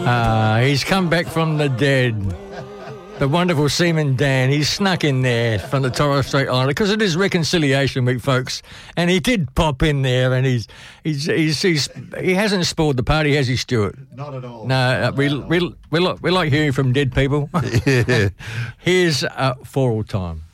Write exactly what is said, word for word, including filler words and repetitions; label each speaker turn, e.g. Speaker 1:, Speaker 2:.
Speaker 1: Uh, he's come back from the dead. The wonderful Seaman Dan, he's snuck in there from the Torres Strait Islander because it is Reconciliation Week, folks, and he did pop in there, and he's he's he's, he's he hasn't spoiled the party, has he, Stuart?
Speaker 2: Not at all.
Speaker 1: No, uh, we, we we we like we like hearing from dead people.
Speaker 3: Yeah.
Speaker 1: Here's uh, For All Time.